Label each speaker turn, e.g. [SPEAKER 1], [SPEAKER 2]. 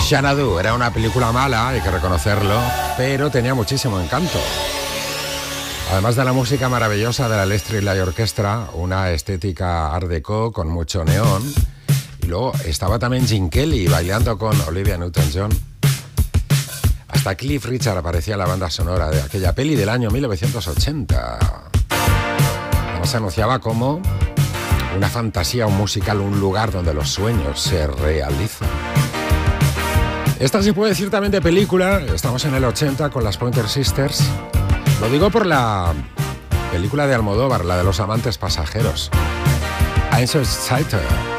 [SPEAKER 1] Xanadu era una película mala, hay que reconocerlo, pero tenía muchísimo encanto. Además de la música maravillosa de la Electric Light Orchestra, una estética art déco con mucho neón, y luego estaba también Gene Kelly bailando con Olivia Newton-John. Hasta Cliff Richard aparecía en la banda sonora de aquella peli del año 1980. Además se anunciaba como una fantasía, un musical, un lugar donde los sueños se realizan. Esta se puede decir también de película. Estamos en el 80 con las Pointer Sisters. Lo digo por la película de Almodóvar, la de los amantes pasajeros. Einsatzleiter.